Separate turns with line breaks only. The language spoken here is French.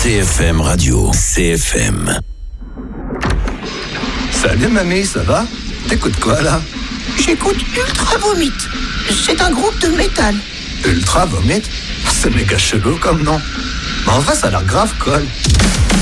CFM Radio. CFM.
Salut mamie, ça va? T'écoutes quoi là?
J'écoute Ultra Vomit. C'est un groupe de métal.
Ultra Vomit? C'est méga chelou comme nom. Mais en vrai, ça a l'air grave cool.